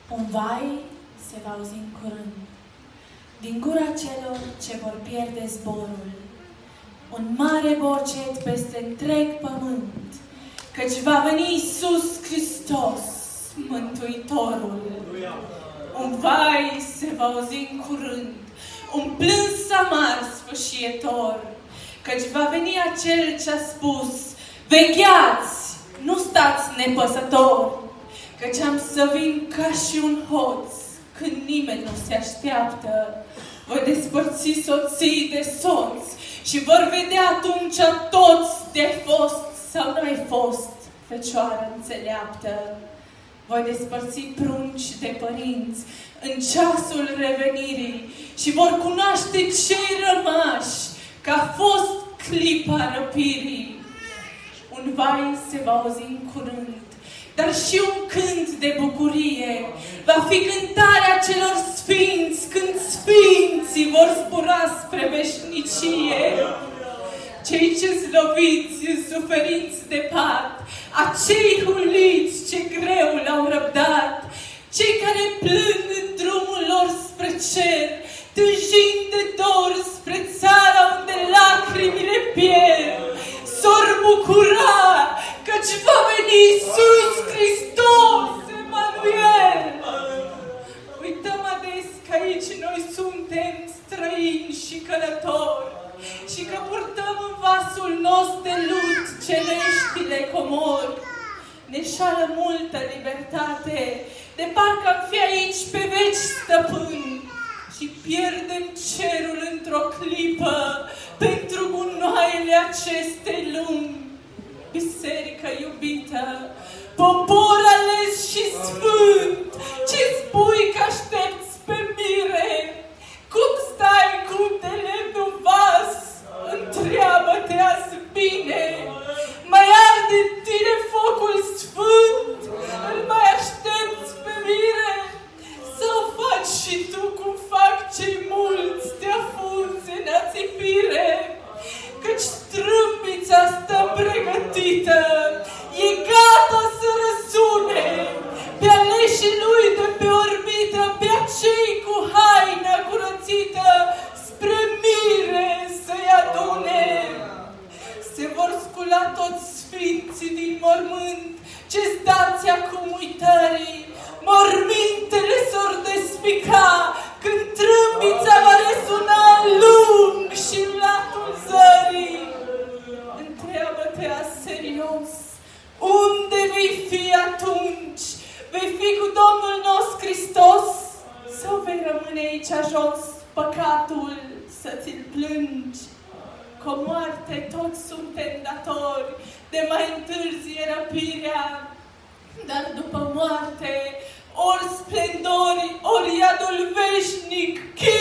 Un vai se va auzi în curând, din gura celor ce vor pierde zborul. Un mare bocet peste întreg pământ, căci va veni Iisus Hristos, Mântuitorul. Un vai se va auzi în curând, un plâns amar sfâșietor, căci va veni acel ce-a spus: vegheați, nu stați nepăsători, căci am să vin ca și un hoț când nimeni nu se așteaptă. Voi despărți soții de soți și vor vedea atunci toți de fost sau nu ai fost fecioară înțeleaptă. Voi despărți prunci de părinți în ceasul revenirii și vor cunoaște cei rămași că a fost clipa răpirii. Un vai se va auzi în curând, dar și un cânt de bucurie. Va fi cântarea celor sfinți când sfinții vor zbura spre veșnicie. Cei ce slăviți în suferinți de pat, acei huliți ce greu l-au răbdat, cei care plâng în drumul lor spre cer, tânjind de dor spre țara unde lacrimile pierd, s-or bucura căci va veni Iisus Hristos, Emanuel. Uităm ades că aici noi suntem străini și călători și că purtăm în vasul nostru de lut cereștile comori. Ne șală multă libertate, de parcă am fi aici pe veci stăpâni, și pierdem cerul într-o clipă pentru gunoaiele acestei lumi. Biserică iubită, popor ales și sfânt, ce spui că aștepți pe mire? Cum stai cu telemnul vas? Întreabă-te azi bine. Mai arde în tine focul sfânt? Îl mai aștepți pe mire? Sau faci și tu cum fac cei mulți, te afunzi în ațipire? Căci strâmbița stă pregătită, e gata să răsune pe aleșii lui de pe orbită, pe acei cu haina curățită, spre mire să-i adune. Se vor scula toți sfinții din mormânt, ce-ți dați acum uitării, mormintele s-or despica când trâmbița va resuna lung și în latul zării. Întreabă-te azi serios, unde vei fi atunci? Vei fi cu Domnul nostru Hristos sau vei rămâne aici jos, păcatul să ți-l plângi? Cu moarte toți suntem datori de mai întârzie răpirea, dar după moarte ori splendori, ori iadul veșnic,